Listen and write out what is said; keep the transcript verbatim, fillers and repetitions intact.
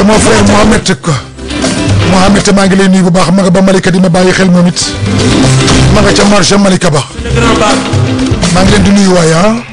ayca mon frère Mohamed ko Mohamed maa ngi lay nuyu bu baax ma nga ba Malika di ma bàyyi xel moom it ma nga ca marché Malika ba maa ngi leen di nuyu waaye ah